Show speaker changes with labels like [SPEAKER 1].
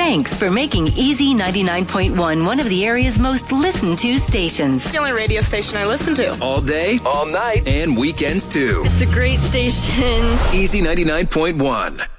[SPEAKER 1] Thanks for making Easy 99.1 one of the area's most listened to stations.
[SPEAKER 2] It's the only radio station I listen to.
[SPEAKER 3] All day, all night, and weekends too.
[SPEAKER 2] It's a great station.
[SPEAKER 3] Easy 99.1.